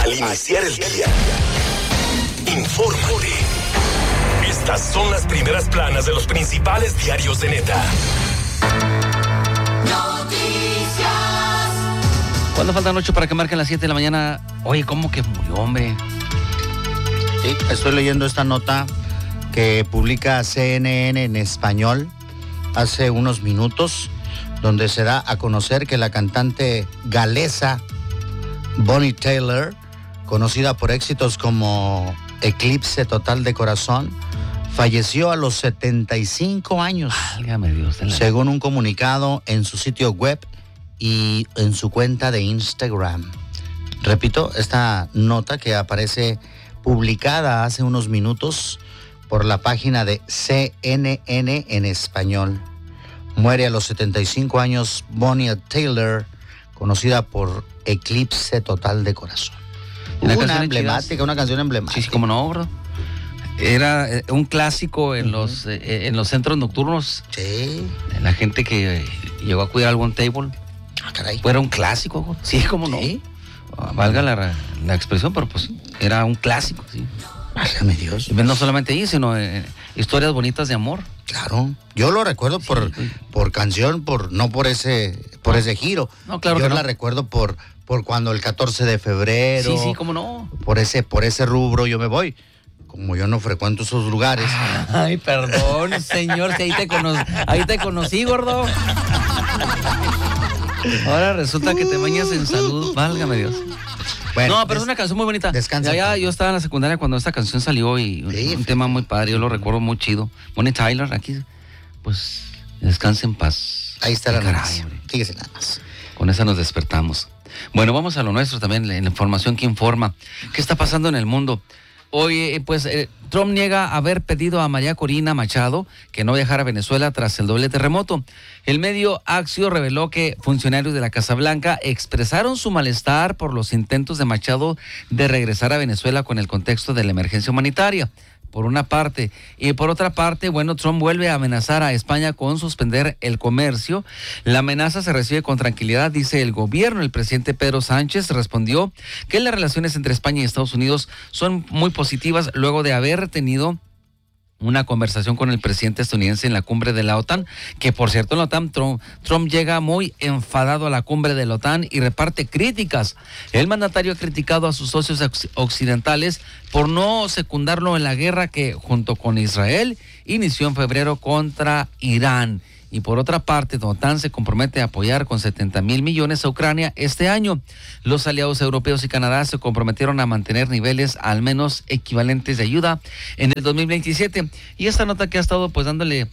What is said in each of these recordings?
Al iniciar el día, infórmate. Estas son las primeras planas de los principales diarios de Neta. ¿Cuándo faltan 8 para que marquen las 7 de la mañana? Oye, ¿cómo que murió, hombre? Sí, estoy leyendo esta nota que publica CNN en español hace unos minutos, donde se da a conocer que la cantante galesa Bonnie Tyler, conocida por éxitos como Eclipse Total de Corazón, falleció a los 75 años. Válgame Dios. Según un comunicado en su sitio web y en su cuenta de Instagram. Repito, esta nota que aparece publicada hace unos minutos por la página de CNN en español. Muere a los 75 años Bonnie Tyler, conocida por Eclipse Total de Corazón. Una canción emblemática. Sí, como no, bro. Era un clásico en los centros nocturnos. Sí. La gente que llegó a cuidar algún table. Ah, caray. Era un clásico, bro. Sí, como no. ¿Sí? Valga la expresión, pero pues era un clásico, sí. Válgame Dios. Y no solamente ahí, sino historias bonitas de amor. Claro, yo lo recuerdo por canción, no por ese giro. No, claro yo que no. la recuerdo por cuando el 14 de febrero. Sí, cómo no. Por ese rubro yo me voy. Como yo no frecuento esos lugares. Ay, perdón, señor, si ahí te conocí, gordo. Ahora resulta que te bañas en salud, válgame Dios. Bueno, no, pero es una canción muy bonita. Descansa. Ya yo estaba en la secundaria cuando esta canción salió y sí, un tema muy padre, yo lo recuerdo muy chido. Bonnie Tyler, aquí, pues, descanse en paz. Ahí está la caray, noticia. Fíjese nada más. Con esa nos despertamos. Bueno, vamos a lo nuestro también, la información que informa. ¿Qué está pasando en el mundo? Hoy, pues, Trump niega haber pedido a María Corina Machado que no viajara a Venezuela tras el doble terremoto. El medio Axios reveló que funcionarios de la Casa Blanca expresaron su malestar por los intentos de Machado de regresar a Venezuela con el contexto de la emergencia humanitaria, por una parte. Y por otra parte, bueno, Trump vuelve a amenazar a España con suspender el comercio. La amenaza se recibe con tranquilidad, dice el gobierno. El presidente Pedro Sánchez respondió que las relaciones entre España y Estados Unidos son muy positivas luego de haber tenido una conversación con el presidente estadounidense en la cumbre de la OTAN, que por cierto en la OTAN Trump llega muy enfadado a la cumbre de la OTAN y reparte críticas. El mandatario ha criticado a sus socios occidentales por no secundarlo en la guerra que junto con Israel inició en febrero contra Irán. Y por otra parte, la OTAN se compromete a apoyar con 70,000 millones a Ucrania este año. Los aliados europeos y Canadá se comprometieron a mantener niveles al menos equivalentes de ayuda en el 2027. Y esta nota que ha estado pues dándole,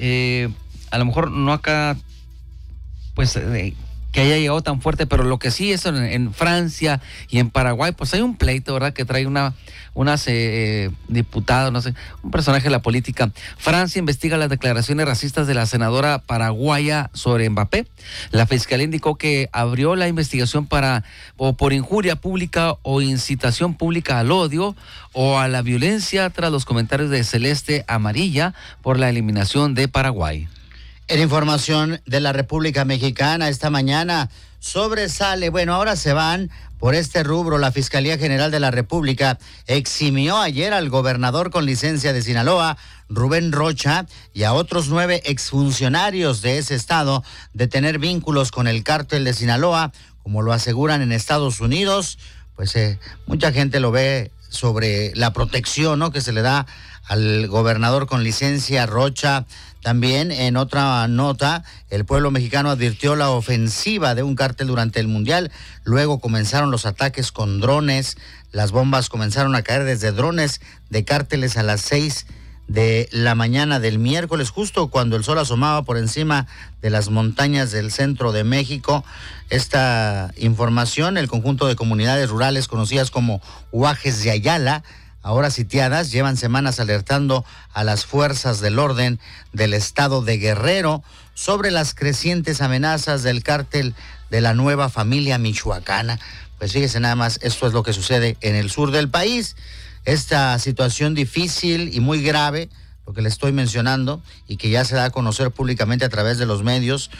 a lo mejor no acá, pues que haya llegado tan fuerte, pero lo que sí es en Francia y en Paraguay, pues hay un pleito, ¿verdad?, que trae unas diputadas, no sé, un personaje de la política. Francia investiga las declaraciones racistas de la senadora paraguaya sobre Mbappé. La fiscalía indicó que abrió la investigación por injuria pública o incitación pública al odio o a la violencia tras los comentarios de Celeste Amarilla por la eliminación de Paraguay. En información de la República Mexicana, esta mañana sobresale, ahora se van por este rubro. La Fiscalía General de la República eximió ayer al gobernador con licencia de Sinaloa, Rubén Rocha, y a otros 9 exfuncionarios de ese estado de tener vínculos con el cártel de Sinaloa, como lo aseguran en Estados Unidos. Pues mucha gente lo ve sobre la protección, ¿no?, que se le da al gobernador con licencia Rocha. También en otra nota, el pueblo mexicano advirtió la ofensiva de un cártel durante el Mundial. Luego comenzaron los ataques con drones. Las bombas comenzaron a caer desde drones de cárteles a las 6 de la mañana del miércoles, justo cuando el sol asomaba por encima de las montañas del centro de México. Esta información, el conjunto de comunidades rurales conocidas como Huajes de Ayala, ahora sitiadas, llevan semanas alertando a las fuerzas del orden del estado de Guerrero sobre las crecientes amenazas del cártel de la Nueva Familia Michoacana. Pues fíjese nada más, esto es lo que sucede en el sur del país. Esta situación difícil y muy grave, lo que le estoy mencionando, y que ya se da a conocer públicamente a través de los medios,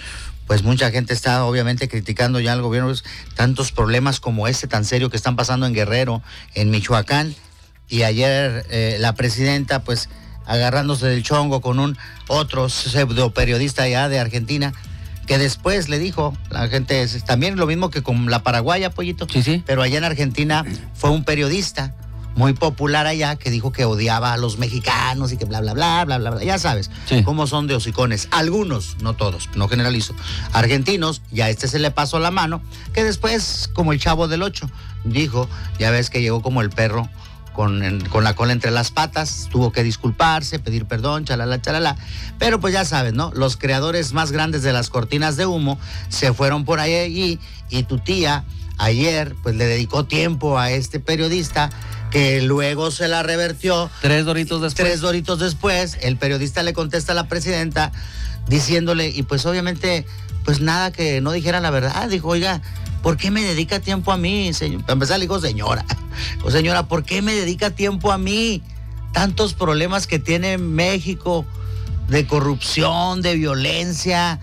pues mucha gente está obviamente criticando ya al gobierno, pues, tantos problemas como este tan serio que están pasando en Guerrero, en Michoacán, y ayer la presidenta pues agarrándose del chongo con un otro pseudo periodista allá de Argentina, que después le dijo, la gente, también lo mismo que con la paraguaya, Pollito, sí. Pero allá en Argentina fue un periodista muy popular allá que dijo que odiaba a los mexicanos y que bla, bla, bla, bla, bla, bla. Ya sabes cómo son de hocicones. Algunos, no todos, no generalizo. Argentinos, ya se le pasó la mano, que después, como el Chavo del 8, dijo, ya ves que llegó como el perro con la cola entre las patas, tuvo que disculparse, pedir perdón, chalala, chalala. Pero pues ya sabes, ¿no? Los creadores más grandes de las cortinas de humo se fueron por ahí y tu tía ayer pues le dedicó tiempo a este periodista que luego se la revertió. 3 doritos después. 3 doritos después, el periodista le contesta a la presidenta diciéndole, y pues obviamente, pues nada que no dijera la verdad. Dijo, oiga, ¿por qué me dedica tiempo a mí? Para empezar le dijo señora. O señora, ¿por qué me dedica tiempo a mí? Tantos problemas que tiene México de corrupción, de violencia,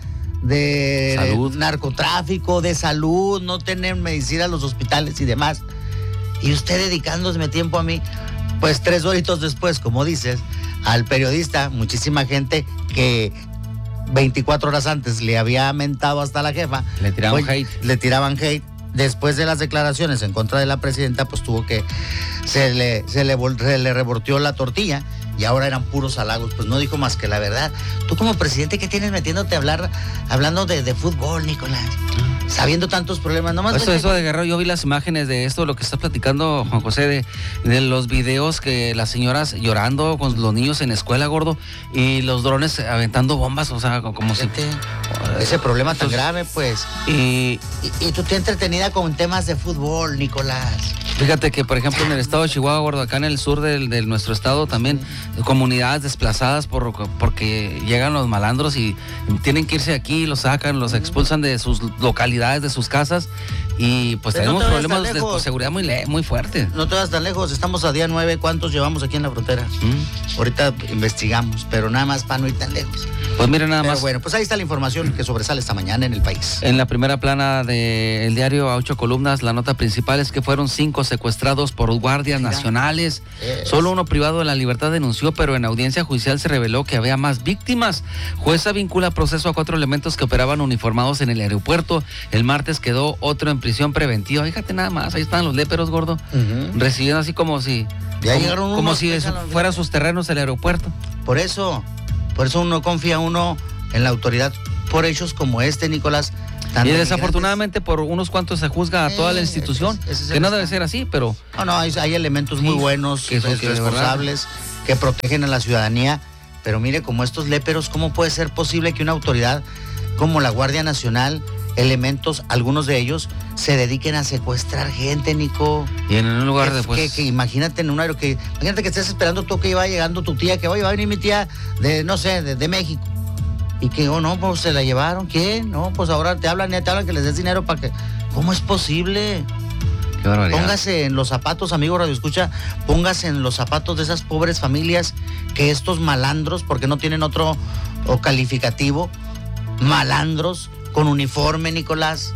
de salud, narcotráfico, de salud, no tener medicina en los hospitales y demás. Y usted dedicándome tiempo a mí. Pues 3 doritos después, como dices, al periodista, muchísima gente que 24 horas antes le había mentado hasta la jefa. Le tiraban hate. Le tiraban hate. Después de las declaraciones en contra de la presidenta, pues tuvo que, se le revolteó la tortilla y ahora eran puros halagos. Pues no dijo más que la verdad. Tú como presidente, ¿qué tienes metiéndote a hablando de fútbol, Nicolás? Sabiendo tantos problemas, nomás. Eso de Guerrero, yo vi las imágenes de esto, lo que está platicando Juan José, de los videos que las señoras llorando con los niños en la escuela, gordo, y los drones aventando bombas, o sea, como si... Ese problema tan grave, pues. Y tú te entretenida con temas de fútbol, Nicolás. Fíjate que, por ejemplo, en el estado de Chihuahua, gordo, acá en el sur de nuestro estado también, comunidades desplazadas porque llegan los malandros y tienen que irse aquí, los sacan, los expulsan de sus localidades, de sus casas, y pues tenemos problemas de seguridad muy fuertes. No te vas tan lejos, estamos a día 9, ¿cuántos llevamos aquí en la frontera? Ahorita investigamos, pero nada más para no ir tan lejos. Pues mira, nada más. Bueno, pues ahí está la información que sobresale esta mañana en el país. En la primera plana del diario a 8 columnas, la nota principal es que fueron 5 secuestrados por guardias nacionales. Solo uno privado de la libertad denunció, pero en audiencia judicial se reveló que había más víctimas. Jueza vincula a proceso a 4 elementos que operaban uniformados en el aeropuerto. El martes quedó otro en prisión preventiva. Fíjate nada más, ahí están los léperos, gordo, recibiendo así como si... Ya llegaron como si fueran sus terrenos el aeropuerto. Por eso uno confía en la autoridad por hechos como este, Nicolás. Y desafortunadamente por unos cuantos se juzga a toda la institución, que no debe ser así, pero... No, hay elementos muy buenos, responsables, que protegen a la ciudadanía, pero mire, como estos léperos, ¿cómo puede ser posible que una autoridad como la Guardia Nacional, elementos, algunos de ellos, se dediquen a secuestrar gente, Nico? Y en un lugar de pues... que imagínate en un aero imagínate que estés esperando tú que iba llegando tu tía, que oye, va a venir mi tía de México. Y que, no, pues se la llevaron, ¿qué? No, pues ahora te hablan que les des dinero para que... ¿Cómo es posible? Qué barbaridad. Póngase en los zapatos, amigo Radio Escucha, póngase en los zapatos de esas pobres familias que estos malandros, porque no tienen otro calificativo, malandros con uniforme, Nicolás.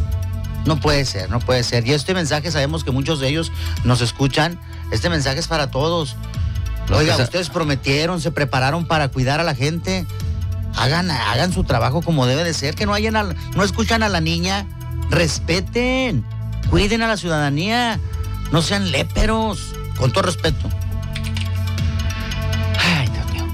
No puede ser. Y este mensaje, sabemos que muchos de ellos nos escuchan, este mensaje es para todos. Oiga, ustedes prometieron, se prepararon para cuidar a la gente. Hagan su trabajo como debe de ser, que no escuchan a la niña, respeten, cuiden a la ciudadanía, no sean léperos, con todo respeto. Ay, Dios mío.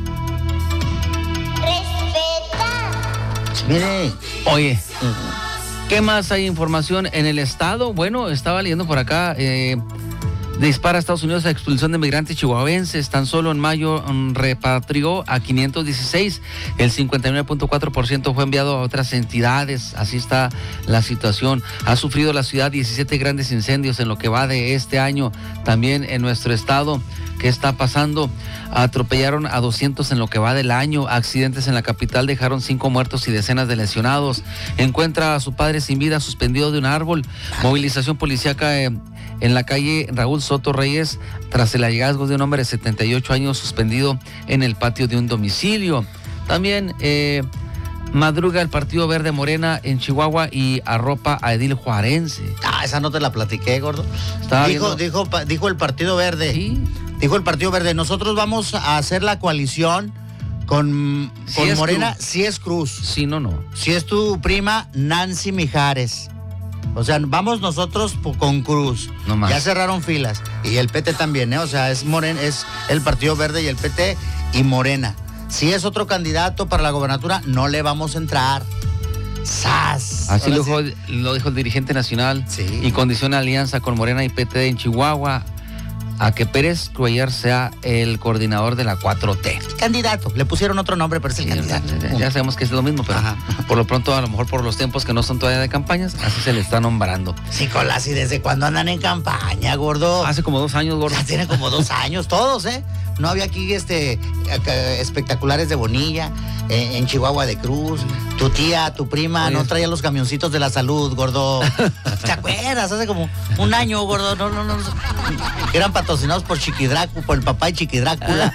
Respeta. Mire. Oye, ¿qué más hay información en el estado? Bueno, estaba leyendo por acá, dispara a Estados Unidos a expulsión de migrantes chihuahuenses. Tan solo en mayo repatrió a 516. El 59.4% fue enviado a otras entidades. Así está la situación. Ha sufrido la ciudad 17 grandes incendios en lo que va de este año. También en nuestro estado. ¿Qué está pasando? Atropellaron a 200 en lo que va del año. Accidentes en la capital dejaron 5 muertos y decenas de lesionados. Encuentra a su padre sin vida suspendido de un árbol. Movilización policíaca en la calle Raúl Soto Reyes tras el hallazgo de un hombre de 78 años suspendido en el patio de un domicilio. También Madruga el Partido Verde Morena en Chihuahua y arropa a edil juarense. Esa no te la platiqué, gordo. Estaba Dijo el Partido Verde. Sí. Dijo el Partido Verde, nosotros vamos a hacer la coalición con Morena, si es Cruz. Sí, no. Si es tu prima Nancy Mijares. O sea, vamos nosotros con Cruz. No más. Ya cerraron filas. Y el PT también, ¿eh? O sea, es el Partido Verde y el PT y Morena. Si es otro candidato para la gobernatura, no le vamos a entrar. ¡Sas! Así lo dijo el dirigente nacional. Sí. Y condiciona alianza con Morena y PT en Chihuahua a que Pérez Cuellar sea el coordinador de la 4T. Candidato. Le pusieron otro nombre, pero es el candidato. Ya sabemos que es lo mismo, pero Ajá. por lo pronto, a lo mejor por los tiempos que no son todavía de campañas, así se le está nombrando. Sí, Colás, ¿y desde cuándo andan en campaña, gordo? Hace como 2 años, gordo. Ya tiene como 2 años, todos, ¿eh? No había aquí espectaculares de Bonilla, en Chihuahua de Cruz. Tu tía, tu prima, Oye, no traía los camioncitos de la salud, gordo. ¿Te acuerdas? Hace como 1 año, gordo. No. Eran patrocinados por Chiquidrácula, por el papá de Chiquidrácula.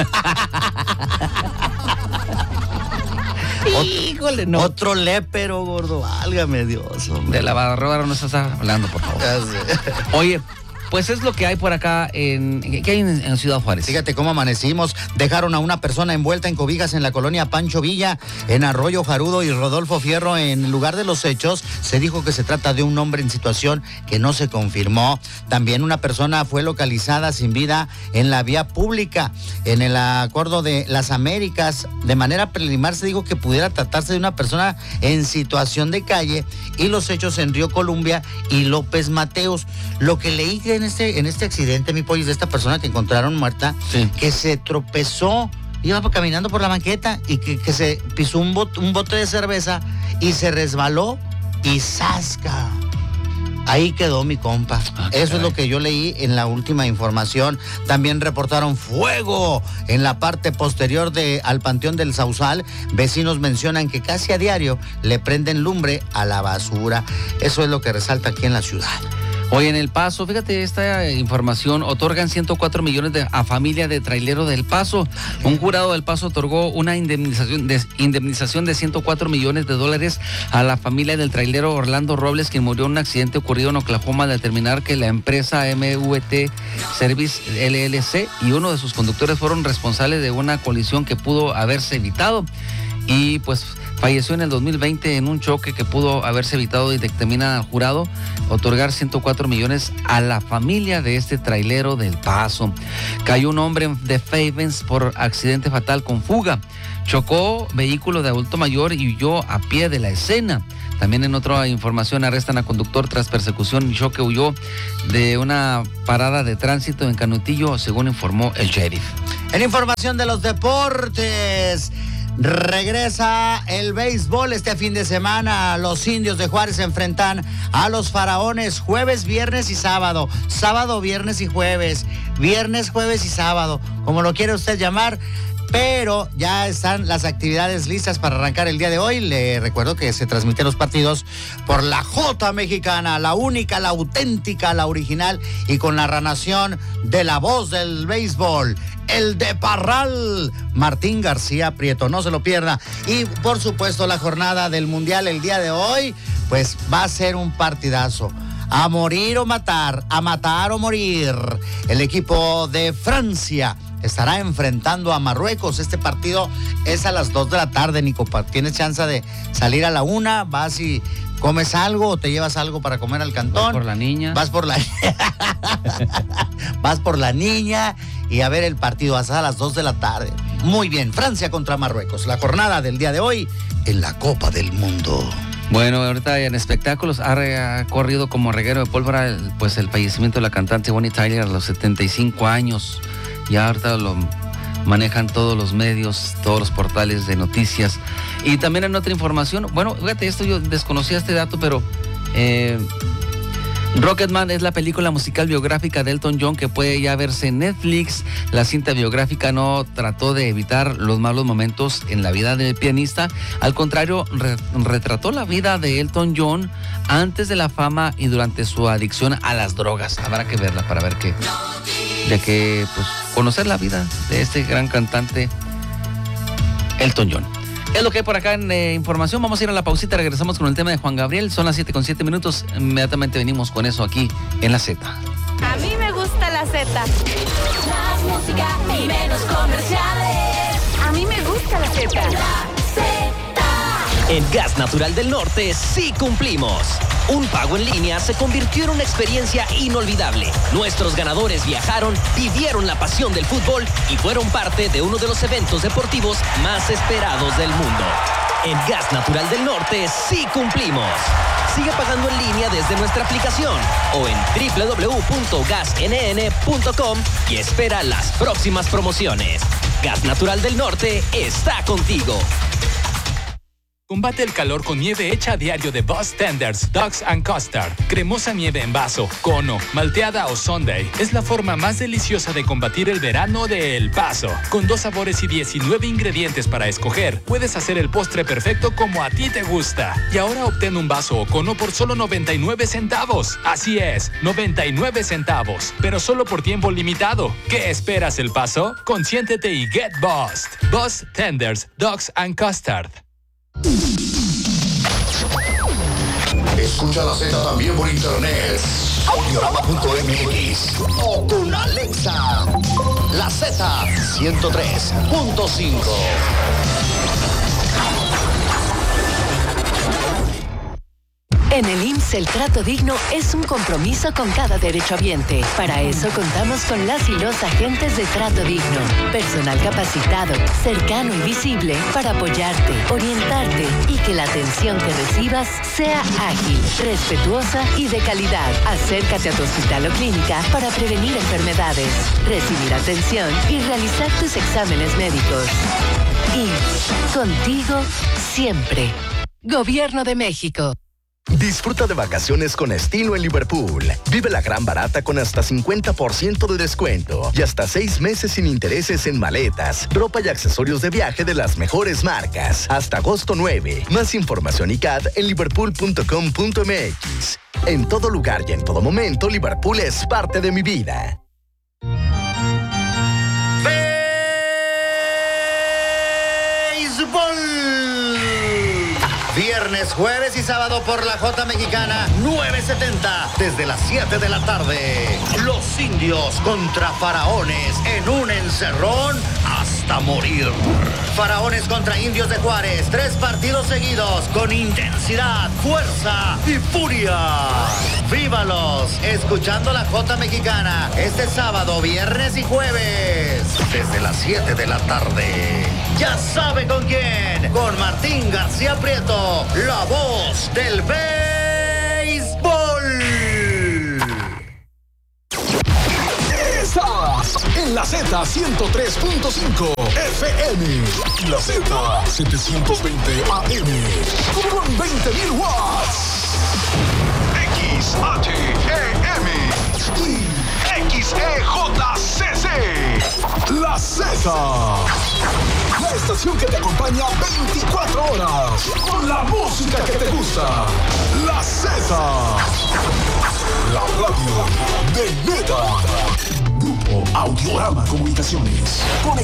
Híjole, no. Otro lépero, gordo. Válgame Dios, hombre. De la barra no estás hablando, por favor. Ya sé. Oye, pues es lo que hay por acá ¿qué hay en Ciudad Juárez? Fíjate cómo amanecimos. Dejaron a una persona envuelta en cobijas en la colonia Pancho Villa, en Arroyo Jarudo y Rodolfo Fierro. En el lugar de los hechos se dijo que se trata de un hombre en situación que no se confirmó. También una persona fue localizada sin vida en la vía pública. En el acuerdo de las Américas, de manera preliminar se dijo que pudiera tratarse de una persona en situación de calle, y los hechos en Río Columbia y López Mateos. Lo que leí en este accidente, mi pollo, de esta persona que encontraron muerta, Sí. que se tropezó, iba caminando por la banqueta y que se pisó un bote de cerveza y se resbaló y ¡zasca! Ahí quedó mi compa. Eso es lo que yo leí en la última información. También reportaron fuego en la parte posterior al Panteón del Sausal. Vecinos mencionan que casi a diario le prenden lumbre a la basura. Eso es lo que resalta aquí en la ciudad. Hoy en El Paso, fíjate esta información, otorgan 104 millones a familia de trailero del Paso. Un jurado del Paso otorgó una indemnización de 104 millones de dólares a la familia del trailero Orlando Robles, quien murió en un accidente ocurrido en Oklahoma, al determinar que la empresa MVT Service LLC y uno de sus conductores fueron responsables de una colisión que pudo haberse evitado. Y pues falleció en el 2020 en un choque que pudo haberse evitado, y determina al jurado otorgar 104 millones a la familia de este trailero del Paso. Cayó un hombre de Favens por accidente fatal con fuga. Chocó vehículo de adulto mayor y huyó a pie de la escena. También en otra información, arrestan a conductor tras persecución y choque. Huyó de una parada de tránsito en Canutillo, según informó el sheriff. En información de los deportes, regresa el béisbol este fin de semana. Los Indios de Juárez se enfrentan a los Faraones jueves, viernes y sábado. Sábado, viernes y jueves. Viernes, jueves y sábado, como lo quiere usted llamar. Pero ya están las actividades listas para arrancar el día de hoy. Le recuerdo que se transmiten los partidos por la J Mexicana, la única, la auténtica, la original, y con la narración de la voz del béisbol, el de Parral, Martín García Prieto. No se lo pierda. Y por supuesto la jornada del Mundial el día de hoy, pues va a ser un partidazo. A morir o matar, a matar o morir. El equipo de Francia estará enfrentando a Marruecos. Este partido es a las 2 de la tarde, Nico. Tienes chance de salir a la 1, vas y comes algo o te llevas algo para comer al cantón. Vas por la niña. Vas por la niña y a ver el partido hasta a las 2 de la tarde. Muy bien, Francia contra Marruecos. La jornada del día de hoy en la Copa del Mundo. Bueno, ahorita en espectáculos ha corrido como reguero de pólvora el fallecimiento de la cantante Bonnie Tyler a los 75 años. Ya ahorita lo manejan todos los medios, todos los portales de noticias. Y también en otra información, bueno, fíjate, esto yo desconocía este dato, pero Rocketman es la película musical biográfica de Elton John que puede ya verse en Netflix. La cinta biográfica no trató de evitar los malos momentos en la vida del pianista. Al contrario, retrató la vida de Elton John antes de la fama y durante su adicción a las drogas. Habrá que verla para ver pues conocer la vida de este gran cantante Elton John. Es lo que hay por acá en información. Vamos a ir a la pausita, regresamos con el tema de Juan Gabriel. Son las 7:07. Inmediatamente venimos con eso aquí en la Z. A mí me gusta la Z. Más música y menos comerciales. A mí me gusta la Z. En Gas Natural del Norte sí cumplimos. Un pago en línea se convirtió en una experiencia inolvidable. Nuestros ganadores viajaron, vivieron la pasión del fútbol y fueron parte de uno de los eventos deportivos más esperados del mundo. En Gas Natural del Norte sí cumplimos. Sigue pagando en línea desde nuestra aplicación o en www.gasnn.com y espera las próximas promociones. Gas Natural del Norte está contigo. Combate el calor con nieve hecha a diario de Boss Tenders, Dogs and Custard. Cremosa nieve en vaso, cono, malteada o sundae. Es la forma más deliciosa de combatir el verano de El Paso. Con 2 sabores y 19 ingredientes para escoger, puedes hacer el postre perfecto como a ti te gusta. Y ahora obtén un vaso o cono por solo 99 centavos. Así es, 99 centavos. Pero solo por tiempo limitado. ¿Qué esperas, El Paso? Consiéntete y get bossed. Boss Tenders, Dogs and Custard. Escucha la Z también por internet. Audiorama.mx o con Alexa. La Z 103.5. En el IMSS, el trato digno es un compromiso con cada derechohabiente. Para eso contamos con las y los agentes de trato digno. Personal capacitado, cercano y visible para apoyarte, orientarte y que la atención que recibas sea ágil, respetuosa y de calidad. Acércate a tu hospital o clínica para prevenir enfermedades, recibir atención y realizar tus exámenes médicos. IMSS, contigo siempre. Gobierno de México. Disfruta de vacaciones con estilo en Liverpool. Vive la gran barata con hasta 50% de descuento y hasta 6 meses sin intereses en maletas, ropa y accesorios de viaje de las mejores marcas. Hasta agosto 9. Más información y CAD en liverpool.com.mx. En todo lugar y en todo momento, Liverpool es parte de mi vida. Viernes, jueves y sábado por la J Mexicana 970 desde las 7 de la tarde. Los Indios contra Faraones en un encerrón hasta morir. Faraones contra Indios de Juárez. 3 partidos seguidos con intensidad, fuerza y furia. ¡Vívalos! Escuchando la J Mexicana este sábado, viernes y jueves desde las 7 de la tarde. Ya sabe con quién. Con Martín García Prieto, la voz del béisbol. Estás en la Z 103.5 FM. La Z 720 AM. Con 20.000 watts. XHEM. Y XEJCC. La Z. La estación que te acompaña 24 horas. Con la música que te gusta. La Z. La radio de Neta. Grupo Audiorama Comunicaciones.